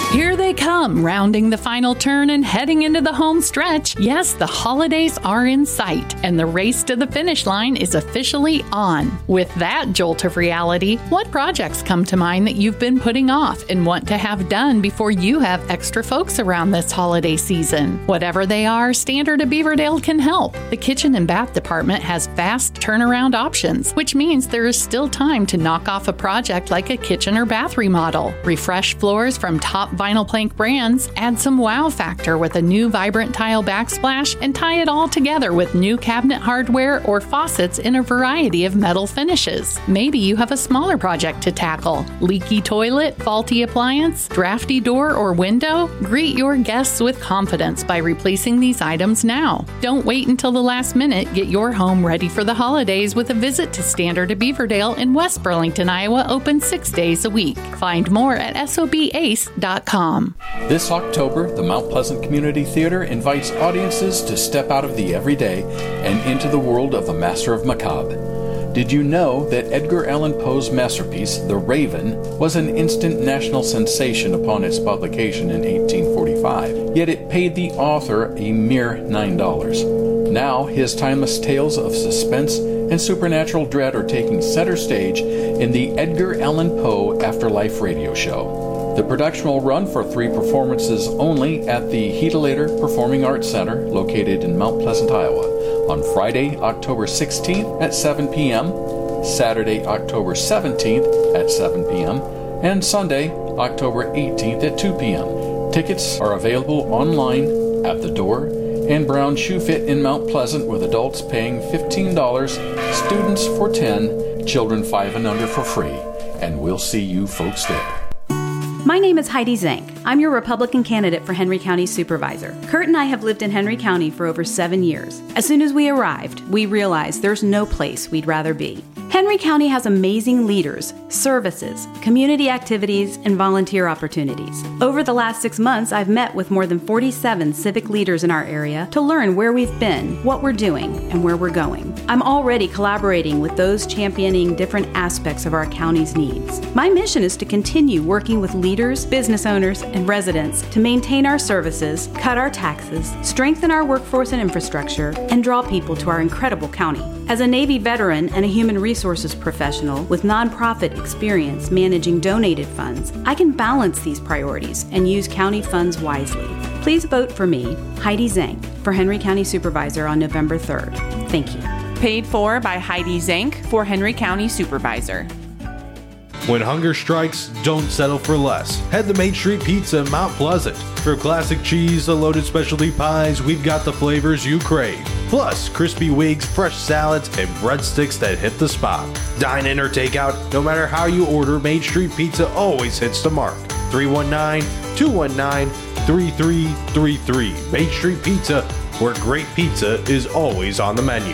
Here they come, rounding the final turn and heading into the home stretch. Yes, the holidays are in sight, and the race to the finish line is officially on. With that jolt of reality, what projects come to mind that you've been putting off and want to have done before you have extra folks around this holiday season? Whatever they are, Standard of Beaverdale can help. The kitchen and bath department has fast turnaround options, which means there is still time to knock off a project like a kitchen or bath remodel. Refresh floors from top vinyl plank brands, add some wow factor with a new vibrant tile backsplash, and tie it all together with new cabinet hardware or faucets in a variety of metal finishes. Maybe you have a smaller project to tackle. Leaky toilet, faulty appliance, drafty door or window? Greet your guests with confidence by replacing these items now. Don't wait until the last minute. Get your home ready for the holidays with a visit to Standard of Beaverdale in West Burlington, Iowa, open 6 days a week. Find more at sobace.com. This October, the Mount Pleasant Community Theater invites audiences to step out of the everyday and into the world of the master of macabre. Did you know that Edgar Allan Poe's masterpiece, The Raven, was an instant national sensation upon its publication in 1845, yet it paid the author a mere $9. Now, his timeless tales of suspense and supernatural dread are taking center stage in the Edgar Allan Poe Afterlife radio show. The production will run for 3 performances only at the Heatelator Performing Arts Center, located in Mount Pleasant, Iowa, on Friday, October 16th at 7 p.m., Saturday, October 17th at 7 p.m., and Sunday, October 18th at 2 p.m. Tickets are available online, at the door, and Brown Shoe Fit in Mount Pleasant, with adults paying $15, students for $10, children 5 and under for free. And we'll see you folks there. My name is Heidi Zank. I'm your Republican candidate for Henry County Supervisor. Kurt and I have lived in Henry County for over 7 years. As soon as we arrived, we realized there's no place we'd rather be. Henry County has amazing leaders, services, community activities, and volunteer opportunities. Over the last 6 months, I've met with more than 47 civic leaders in our area to learn where we've been, what we're doing, and where we're going. I'm already collaborating with those championing different aspects of our county's needs. My mission is to continue working with leaders, business owners, and residents to maintain our services, cut our taxes, strengthen our workforce and infrastructure, and draw people to our incredible county. As a Navy veteran and a human resources professional with nonprofit experience managing donated funds, I can balance these priorities and use county funds wisely. Please vote for me, Heidi Zank, for Henry County Supervisor on November 3rd. Thank you. Paid for by Heidi Zank for Henry County Supervisor. When hunger strikes, don't settle for less. Head to Main Street Pizza in Mount Pleasant. For classic cheese to loaded specialty pies, we've got the flavors you crave. Plus, crispy wigs, fresh salads, and breadsticks that hit the spot. Dine in or take out, no matter how you order, Main Street Pizza always hits the mark. 319-219-3333. Main Street Pizza, where great pizza is always on the menu.